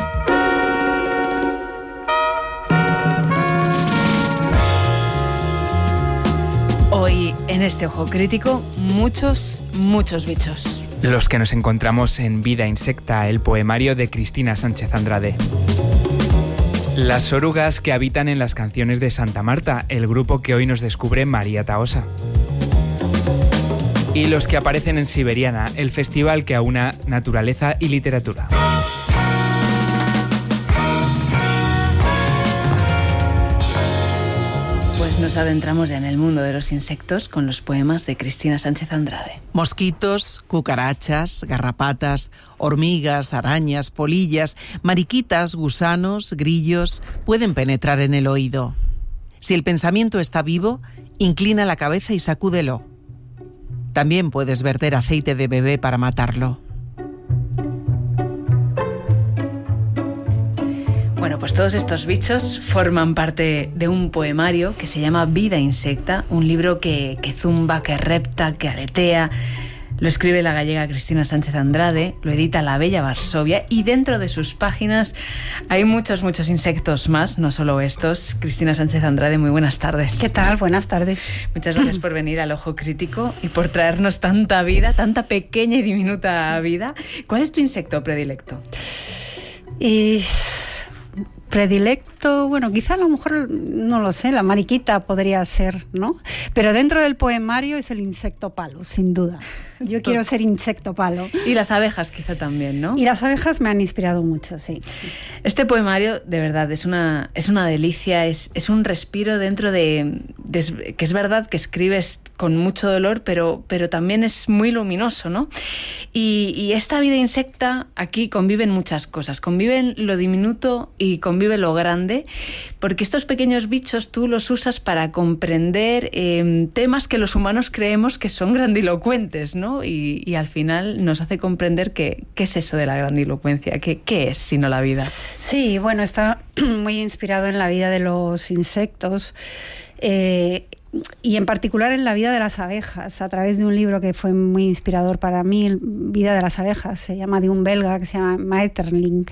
Hoy, en este Ojo Crítico, muchos, muchos bichos. Los que nos encontramos en Vida Insecta, el poemario de Cristina Sánchez Andrade. Las orugas que habitan en las canciones de Santa Marta, el grupo que hoy nos descubre María Tahosa. Y los que aparecen en Siberiana, el festival que aúna naturaleza y literatura. Pues nos adentramos ya en el mundo de los insectos con los poemas de Cristina Sánchez Andrade. Mosquitos, cucarachas, garrapatas, hormigas, arañas, polillas, mariquitas, gusanos, grillos pueden penetrar en el oído. Si el pensamiento está vivo, inclina la cabeza y sacúdelo. También puedes verter aceite de bebé para matarlo. Bueno, pues todos estos bichos forman parte de un poemario que se llama Vida Insecta, un libro que, que zumba, que repta, que aletea. Lo escribe la gallega Cristina Sánchez Andrade, lo edita La Bella Varsovia y dentro de sus páginas hay muchos, muchos insectos más, no solo estos. Cristina Sánchez Andrade, muy buenas tardes. ¿Qué tal? Buenas tardes. Muchas gracias por venir al Ojo Crítico y por traernos tanta vida, tanta pequeña y diminuta vida. ¿Cuál es tu insecto predilecto? Y... Predilecto, bueno, quizá a lo mejor, no lo sé, la mariquita podría ser, ¿no? Pero dentro del poemario es el insecto palo, sin duda. Yo quiero ser insecto palo. Y las abejas quizá también, ¿no? Y las abejas me han inspirado mucho, sí. Este poemario, de verdad, es una, es una delicia, es, es un respiro dentro de, de... que es verdad que escribes con mucho dolor, pero, pero también es muy luminoso, ¿no? Y, y esta vida insecta, aquí conviven muchas cosas. Conviven lo diminuto y convive lo grande, porque estos pequeños bichos tú los usas para comprender eh, temas que los humanos creemos que son grandilocuentes, ¿no? Y, y al final nos hace comprender que, qué es eso de la grandilocuencia, qué, qué es sino la vida. Sí, bueno, está muy inspirado en la vida de los insectos, eh, y en particular en la vida de las abejas, a través de un libro que fue muy inspirador para mí, Vida de las abejas, se llama, de un belga que se llama Maeterlinck.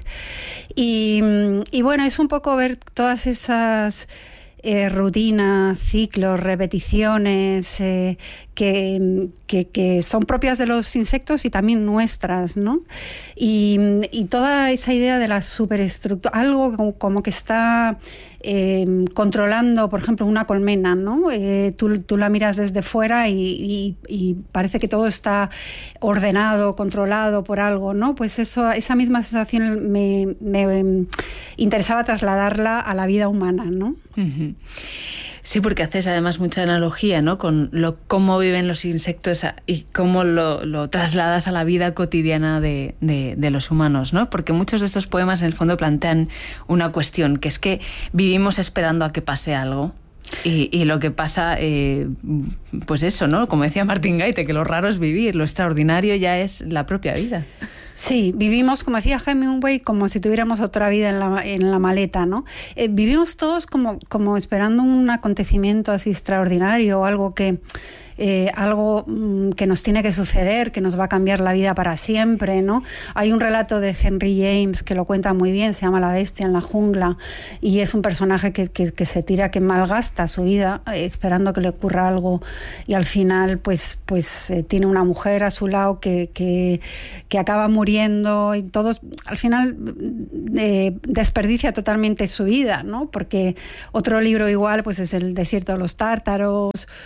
Y, y bueno, es un poco ver todas esas eh, rutinas, ciclos, repeticiones eh, que, que, que son propias de los insectos y también nuestras, ¿no? Y, y toda esa idea de la superestructura, algo como, como que está eh, controlando, por ejemplo, una colmena, ¿no? Eh, tú, tú la miras desde fuera y, y, y parece que todo está ordenado, controlado por algo, ¿no? Pues eso, esa misma sensación me, me interesaba trasladarla a la vida humana, ¿no? Uh-huh. Sí, porque haces además mucha analogía, ¿no? Con lo, cómo viven los insectos y cómo lo, lo trasladas a la vida cotidiana de, de, de los humanos, ¿no? Porque muchos de estos poemas en el fondo plantean una cuestión, que es que vivimos esperando a que pase algo. Y, y lo que pasa, eh, pues eso, ¿no? Como decía Martín Gaite, que lo raro es vivir, lo extraordinario ya es la propia vida. Sí, vivimos, como decía Hemingway, como si tuviéramos otra vida en la, en la maleta, ¿no? Eh, vivimos todos como, como esperando un acontecimiento así extraordinario, algo que... Eh, algo mm, que nos tiene que suceder, que nos va a cambiar la vida para siempre, ¿no? Hay un relato de Henry James que lo cuenta muy bien, se llama La bestia en la jungla, y es un personaje que, que, que se tira, que malgasta su vida eh, esperando que le ocurra algo, y al final pues, pues eh, tiene una mujer a su lado que, que, que acaba muriendo, y todos al final eh, desperdicia totalmente su vida, ¿no? Porque otro libro igual pues es El desierto de los tártaros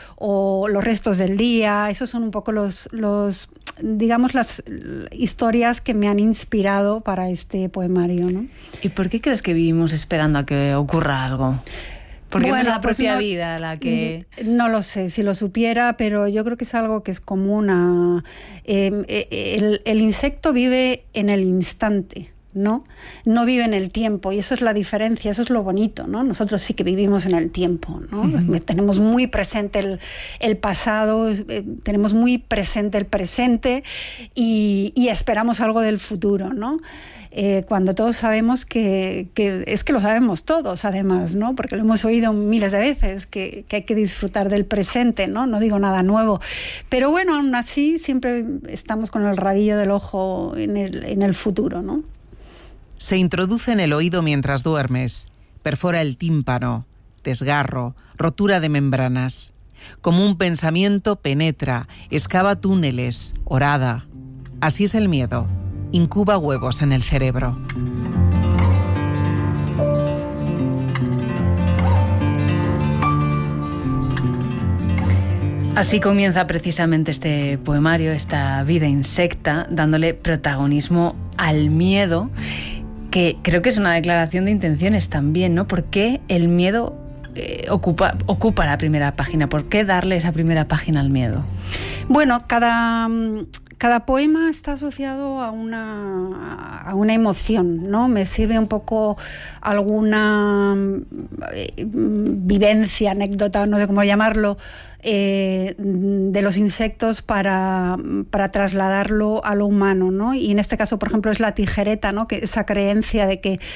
o Los restos del día. Esos son un poco los, los, digamos, las historias que me han inspirado para este poemario, ¿no? ¿Y por qué crees que vivimos esperando a que ocurra algo? Porque bueno, es la propia pues no, vida la que... No lo sé si lo supiera, pero yo creo que es algo que es común a... Eh, el, el insecto vive en el instante, ¿no? No vive en el tiempo, y eso es la diferencia, eso es lo bonito, ¿no? Nosotros sí que vivimos en el tiempo, ¿no? Uh-huh. Tenemos muy presente el, el pasado, eh, tenemos muy presente el presente y, y esperamos algo del futuro, ¿no? Eh, cuando todos sabemos que, que es que lo sabemos todos además, ¿no? Porque lo hemos oído miles de veces, que, que hay que disfrutar del presente, ¿no? No digo nada nuevo, pero bueno, aún así siempre estamos con el rabillo del ojo en el, en el futuro, ¿no? Se introduce en el oído mientras duermes, perfora el tímpano, desgarro, rotura de membranas. Como un pensamiento penetra, excava túneles, horada. Así es el miedo, incuba huevos en el cerebro. Así comienza precisamente este poemario, esta vida insecta, dándole protagonismo al miedo, que creo que es una declaración de intenciones también, ¿no? Porque el miedo eh, ocupa, ocupa la primera página? ¿Por qué darle esa primera página al miedo? Bueno, cada... Cada poema está asociado a una, a una emoción, ¿no? Me sirve un poco alguna eh, vivencia, anécdota, no sé cómo llamarlo, eh, de los insectos para, para trasladarlo a lo humano, ¿no? Y en este caso, por ejemplo, es la tijereta, ¿no? Que esa creencia de que,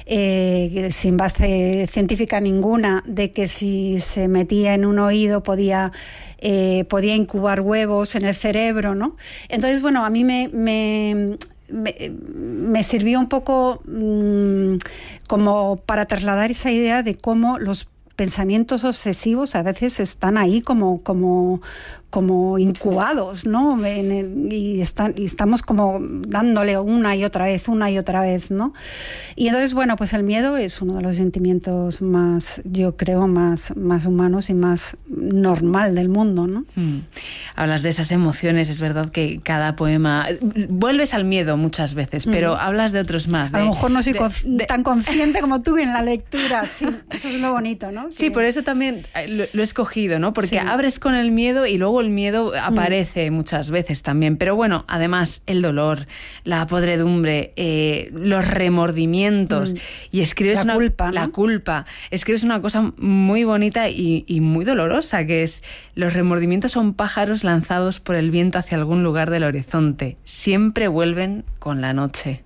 eh, sin base científica ninguna, de que si se metía en un oído podía... Eh, podía incubar huevos en el cerebro, ¿no? Entonces, bueno, a mí me, me, me, me sirvió un poco mmm, como para trasladar esa idea de cómo los pensamientos obsesivos a veces están ahí como, como, como incubados, ¿no? En el, y, están, y estamos como dándole una y otra vez, una y otra vez, ¿no? Y entonces, bueno, pues el miedo es uno de los sentimientos más, yo creo, más, más humanos y más normal del mundo, ¿no? Mm. Hablas de esas emociones, es verdad que cada poema... Vuelves al miedo muchas veces, pero mm. hablas de otros más. De, a lo mejor no soy de, con, de, tan consciente como tú en la lectura, sí, eso es lo bonito, ¿no? Que... Sí, por eso también lo, lo he escogido, ¿no? Porque sí. abres con el miedo y luego el miedo aparece mm. muchas veces también. Pero bueno, además el dolor, la podredumbre, eh, los remordimientos. Mm. Y escribes la una... culpa, ¿no? La culpa. Escribes una cosa muy bonita y, y muy dolorosa, que es: los remordimientos son pájaros lanzados por el viento hacia algún lugar del horizonte. Siempre vuelven con la noche.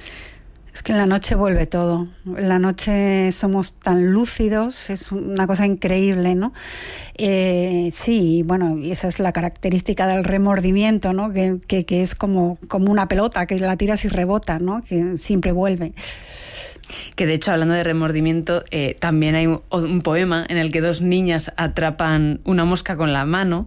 Es que en la noche vuelve todo. En la noche somos tan lúcidos, es una cosa increíble, ¿no? Eh, sí, bueno, y esa es la característica del remordimiento, ¿no? Que, que, que es como, como una pelota, que la tiras y rebota, ¿no? Que siempre vuelve. Que de hecho, hablando de remordimiento, eh, también hay un, un poema en el que dos niñas atrapan una mosca con la mano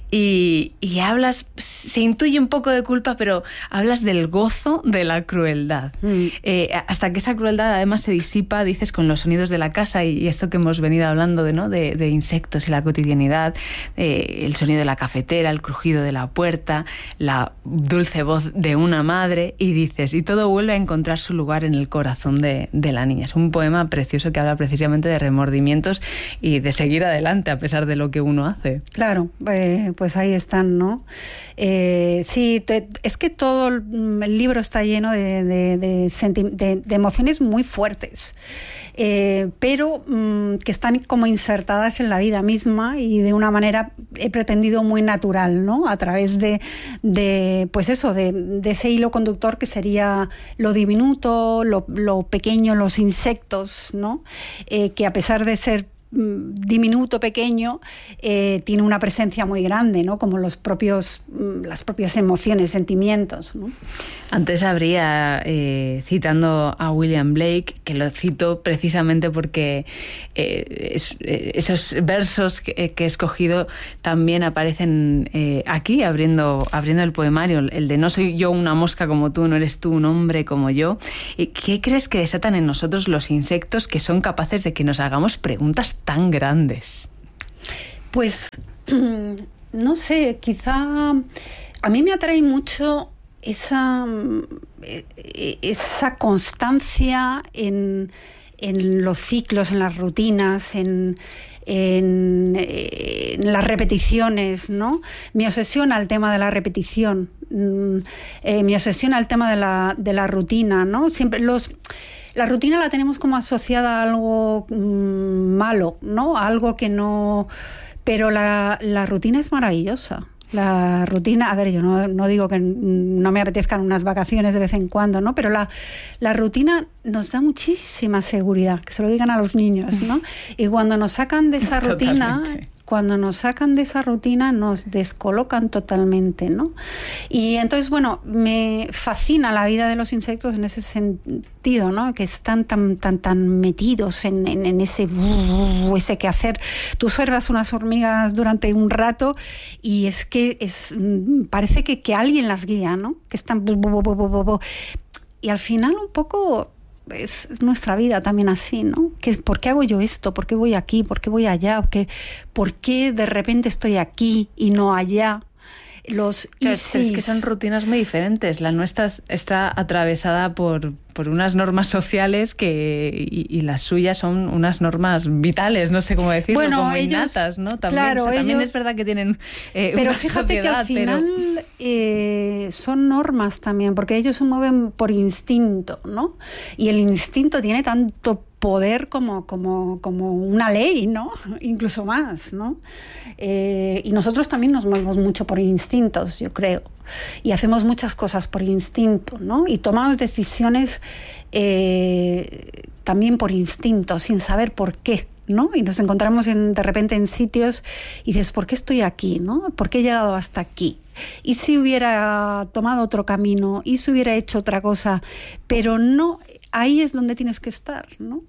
y, y hablas, se intuye un poco de culpa, pero hablas del gozo de la crueldad. Mm. Eh, hasta que esa crueldad además se disipa, dices, con los sonidos de la casa y, y esto que hemos venido hablando de, ¿no? de, de insectos y la cotidianidad, eh, el sonido de la cafetera, el crujido de la puerta, la dulce voz de una madre, y dices, y todo vuelve a encontrar su lugar en el corazón de de la niña. Es un poema precioso que habla precisamente de remordimientos y de seguir adelante a pesar de lo que uno hace. Claro, eh, pues ahí están, ¿no? Eh, sí, te, es que todo el libro está lleno de, de, de, senti- de, de emociones muy fuertes, eh, pero mmm, que están como insertadas en la vida misma y de una manera, he pretendido, muy natural, ¿no? A través de, de pues eso, de, de ese hilo conductor que sería lo diminuto, lo, lo pequeño, los insectos, ¿no? Eh, que a pesar de ser mm, diminuto, pequeño, eh, tiene una presencia muy grande, ¿no? Como los propios, mm, las propias emociones, sentimientos, ¿no? Antes habría, eh, citando a William Blake, que lo cito precisamente porque eh, es, eh, esos versos que, que he escogido también aparecen eh, aquí, abriendo, abriendo el poemario, el de: no soy yo una mosca como tú, no eres tú un hombre como yo. ¿Qué crees que desatan en nosotros los insectos que son capaces de que nos hagamos preguntas tan grandes? Pues, no sé, quizá a mí me atrae mucho esa, esa constancia en, en los ciclos, en las rutinas, en, en, en las repeticiones, ¿no? Me obsesiona el tema de la repetición, eh, me obsesiona el tema de la, de la rutina, ¿no? Siempre los... La rutina la tenemos como asociada a algo mmm, malo, ¿no? A algo que no... Pero la, la rutina es maravillosa. La rutina, a ver, yo no, no digo que no me apetezcan unas vacaciones de vez en cuando, ¿no? Pero la, la rutina nos da muchísima seguridad, que se lo digan a los niños, ¿no? Y cuando nos sacan de esa rutina... Totalmente. Cuando nos sacan de esa rutina nos descolocan totalmente, ¿no? Y entonces, bueno, me fascina la vida de los insectos en ese sentido, ¿no? Que están tan tan tan metidos en, en, en ese ese quehacer. Tú observas unas hormigas durante un rato y es que es parece que, que alguien las guía, ¿no? Que están... Y al final un poco... Es, es nuestra vida también así, ¿no? ¿Qué, ¿Por qué hago yo esto? ¿Por qué voy aquí? ¿Por qué voy allá? ¿Por qué, ¿Por qué de repente estoy aquí y no allá? los Pero ISIS. es que son rutinas muy diferentes. La nuestra está atravesada por, por unas normas sociales que y, y las suyas son unas normas vitales, no sé cómo decirlo, bueno, como ellos, innatas, ¿no? También, claro, o sea, también ellos, es verdad que tienen eh, pero una fíjate sociedad, que al final pero... eh, son normas también, porque ellos se mueven por instinto, ¿no? Y el instinto tiene tanto poder como, como, como una ley, ¿no? Incluso más, ¿no? Eh, y nosotros también nos movemos mucho por instintos, yo creo. Y hacemos muchas cosas por instinto, ¿no? Y tomamos decisiones eh, también por instinto, sin saber por qué, ¿no? Y nos encontramos en, de repente en sitios y dices, ¿por qué estoy aquí, no? ¿Por qué he llegado hasta aquí? Y si hubiera tomado otro camino, y si hubiera hecho otra cosa, pero no, ahí es donde tienes que estar, ¿no?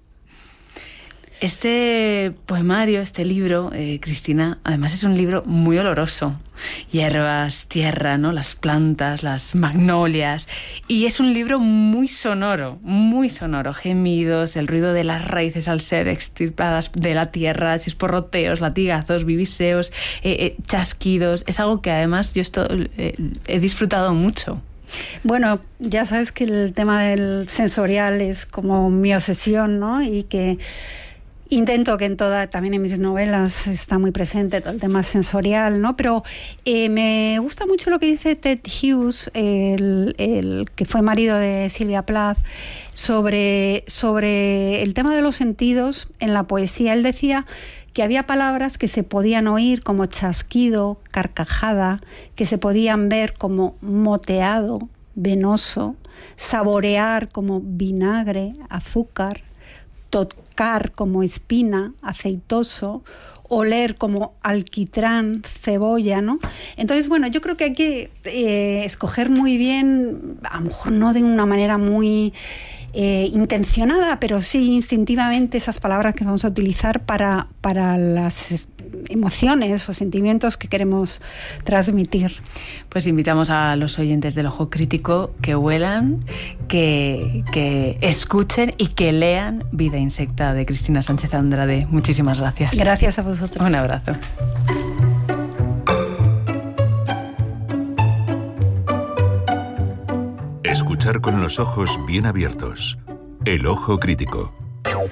Este poemario, este libro, eh, Cristina, además es un libro muy oloroso. Hierbas, tierra, ¿no? Las plantas, las magnolias. Y es un libro muy sonoro, muy sonoro. Gemidos, el ruido de las raíces al ser extirpadas de la tierra, chisporroteos, latigazos, viviseos, eh, eh, chasquidos. Es algo que además yo esto, eh, he disfrutado mucho. Bueno, ya sabes que el tema del sensorial es como mi obsesión, ¿no? Y que intento que en toda, también en mis novelas está muy presente todo el tema sensorial, ¿no? Pero eh, me gusta mucho lo que dice Ted Hughes, el, el que fue marido de Silvia Plath, sobre, sobre el tema de los sentidos en la poesía. Él decía que había palabras que se podían oír como chasquido, carcajada, que se podían ver como moteado, venoso, saborear como vinagre, azúcar, tocar como espina, aceitoso, oler como alquitrán, cebolla, ¿no? Entonces, bueno, yo creo que hay que eh, escoger muy bien, a lo mejor no de una manera muy eh, intencionada, pero sí instintivamente esas palabras que vamos a utilizar para, para las emociones o sentimientos que queremos transmitir. Pues invitamos a los oyentes del Ojo Crítico que huelan, que, que escuchen y que lean Vida Insecta de Cristina Sánchez Andrade. Muchísimas gracias. Gracias a vosotros. Un abrazo. Escuchar con los ojos bien abiertos. El Ojo Crítico.